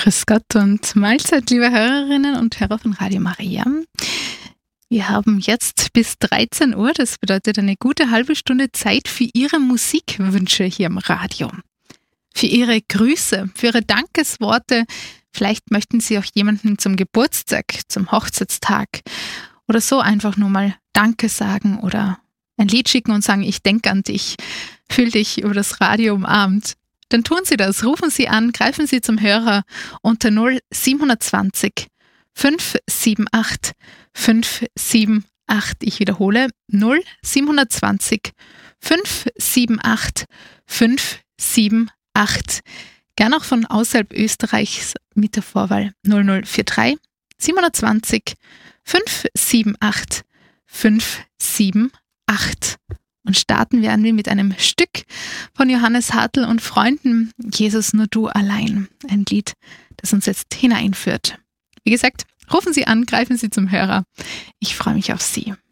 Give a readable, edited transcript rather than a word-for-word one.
Grüß Gott und Mahlzeit, liebe Hörerinnen und Hörer von Radio Maria. Wir haben jetzt bis 13 Uhr, das bedeutet eine gute halbe Stunde Zeit für Ihre Musikwünsche hier im Radio. Für Ihre Grüße, für Ihre Dankesworte. Vielleicht möchten Sie auch jemandem zum Geburtstag, zum Hochzeitstag oder so einfach nur mal Danke sagen oder ein Lied schicken und sagen, ich denke an dich, fühl dich über das Radio umarmt. Dann tun Sie das, rufen Sie an, greifen Sie zum Hörer unter 0720 578 578. Ich wiederhole, 0720 578 578. Gern auch von außerhalb Österreichs mit der Vorwahl 0043 720 578 578. Und starten werden wir mit einem Stück von Johannes Hartl und Freunden, Jesus nur du allein. Ein Lied, das uns jetzt hineinführt. Wie gesagt, rufen Sie an, greifen Sie zum Hörer. Ich freue mich auf Sie.